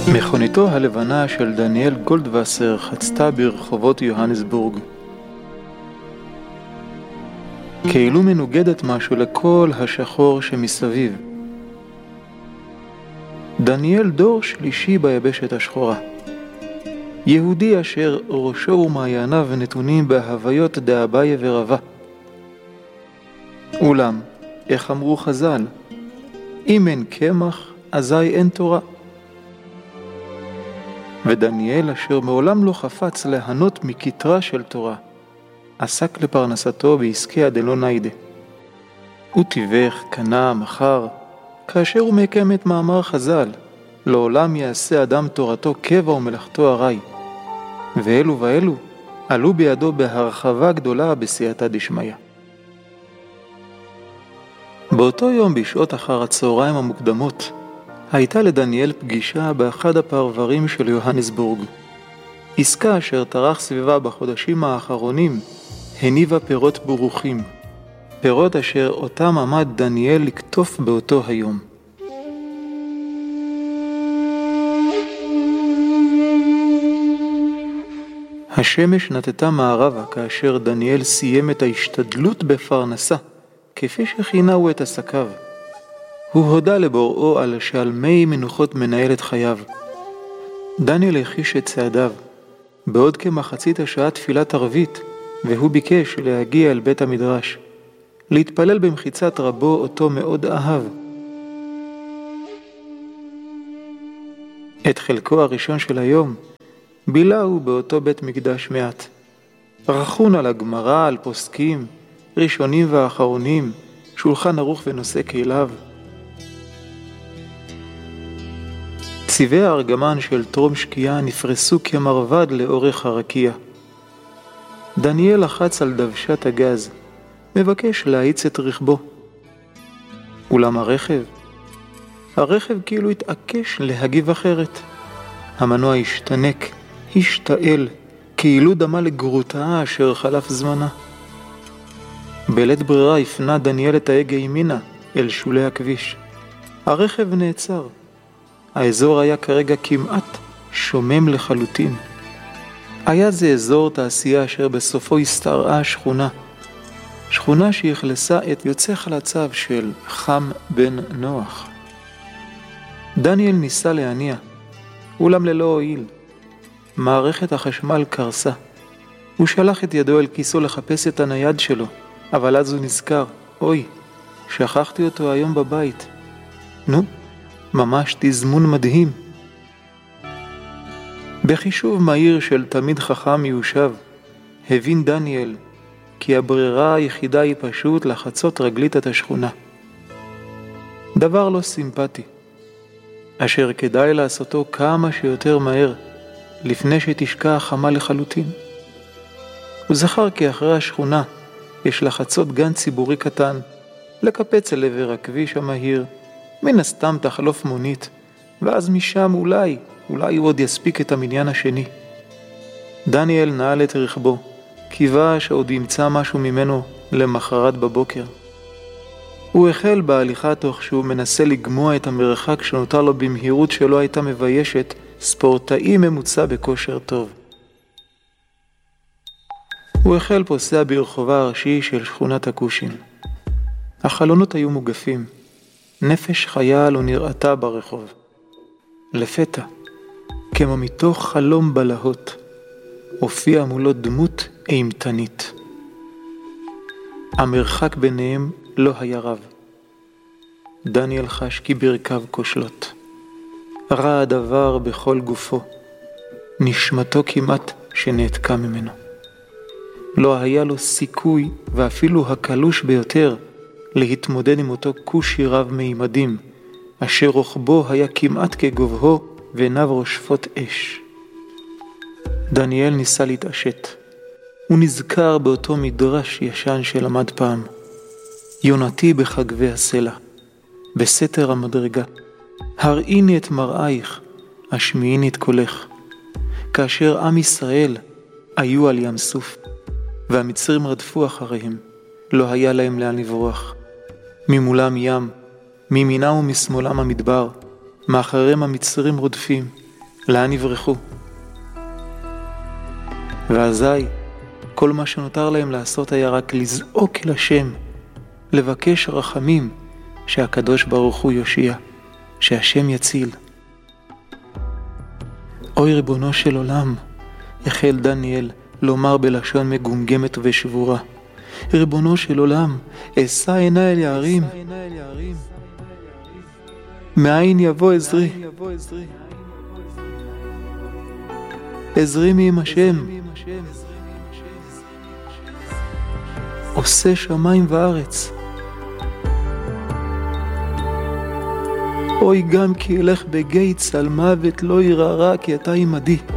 מכוניתו הלבנה של דניאל גולדווסר חצתה ברחובות יוהנסבורג. כאילו מנוגדת משהו לכל השחור שמסביב. דניאל דור שלישי ביבשת השחורה. יהודי אשר ראשו ומעייניו נתונים בהוויות דאביי ורבה. אולם, איך אמרו חז"ל? אם אין קמח, אזי אין תורה. ודניאל אשר מעולם לא חפץ להנות מכתרה של תורה, עסק לפרנסתו בעסקי הדלא ניידה. הוא תיווך, קנה, מחר, כאשר הוא מקיים את מאמר חז"ל, לעולם יעשה אדם תורתו קבע ומלאכתו ארעי. ואלו ואלו עלו בידו בהרחבה גדולה בסייעתא דשמיא. באותו יום בשעות אחר הצהריים המוקדמות, הייתה לדניאל פגישה באחד הפרברים של יוהנסבורג. עסקה אשר טרח סביבה בחודשים האחרונים הניבה פירות ברוכים, פירות אשר אותם עמד דניאל לקטוף באותו היום. השמש נטטה מערבה כאשר דניאל סיים את ההשתדלות בפרנסה, כפי שכינהו את עסקיו. הוא הודה לבוראו על שעל מי מנוחות מנהל את חייו. דניאל הכיש את צעדיו. בעוד כמחצית השעה תפילת ערבית, והוא ביקש להגיע אל בית המדרש, להתפלל במחיצת רבו אותו מאוד אהב. את חלקו הראשון של היום בילה הוא באותו בית מקדש מעט. רכון על הגמרא, על פוסקים, ראשונים ואחרונים, שולחן ערוך ונושא כליו. צבעי הארגמן של טרום שקיעה נפרסו כמרבד לאורך הרקיע. דניאל לחץ על דוושת הגז, מבקש להאיץ את רכבו. אולם הרכב כאילו התעקש להגיב אחרת. המנוע השתנק, השתעל, כאילו דמה לגרוטה אשר חלף זמנה. בלית ברירה הפנה דניאל את ההגה ימינה אל שולי הכביש. הרכב נעצר. האזור היה כרגע כמעט שומם לחלוטין. היה זה אזור תעשייה אשר בסופו הסתרעה שכונה. שכונה שהכלסה את יוצא חלציו של חם בן נוח. דניאל ניסה להניע, אולם ללא הועיל. מערכת החשמל קרסה. הוא שלח את ידו אל כיסו לחפש את הנייד שלו, אבל אז הוא נזכר, אוי, שכחתי אותו היום בבית. נו, ממש תזמון מדהים. בחישוב מהיר של תמיד חכם מיושב, הבין דניאל כי הברירה היחידה היא פשוט לחצות רגלית את השכונה. דבר לא סימפטי, אשר כדאי לעשותו כמה שיותר מהר, לפני שתשקע החמה לחלוטין. הוא זכר כי אחרי השכונה יש לחצות גן ציבורי קטן, לקפץ אל עבר הכביש המהיר, מן הסתם תחלוף מונית, ואז משם אולי הוא עוד יספיק את המניין השני. דניאל נעל את רכבו, קיווה שעוד ימצא משהו ממנו למחרת בבוקר. הוא החל בהליכה תוך שהוא מנסה לגמוע את המרחק שנותר לו במהירות שלא הייתה מביישת ספורטאי ממוצע בכושר טוב. הוא החל פוסע ברחובה הראשי של שכונת הכושים. החלונות היו מוגפים. נפש חיה לא נראתה ברחוב. לפתע, כמו מתוך חלום בלהות, הופיעה מולו דמות אימתנית. המרחק ביניהם לא היה רב. דניאל חש כי ברכיו כושלות. רע הדבר בכל גופו. נשמתו כמעט שנעתקה ממנו. לא היה לו סיכוי ואפילו הקלוש ביותר להתמודד עם אותו כושי רב מימדים, אשר רוחבו היה כמעט כגובהו ועיניו רושפות אש. דניאל ניסה להתעשת. הוא נזכר באותו מדרש ישן שלמד פעם. יונתי בחגבי הסלע, בסתר המדרגה. הראיני את מראייך, השמיעיני את קולך. כאשר עם ישראל היו על ים סוף, והמצרים רדפו אחריהם, לא היה להם לאן לברוח. ממולם ים, מימינם ומשמאלם המדבר, מאחריהם המצרים רודפים, לאן יברחו? ואזי, כל מה שנותר להם לעשות היה רק לזעוק אל השם, לבקש רחמים, שהקדוש ברוך הוא יושיע, שהשם יציל. אוי ריבונו של עולם, החל דניאל לומר בלשון מגומגמת ושבורה, ריבונו של עולם, אשא עיני אל יערים, מאין יבוא עזרי? עזרי מעם השם, עושה שמיים וארץ. אוי גם כי אלך בגיא צלמוות לא ירא רע, כי אתה עמדי.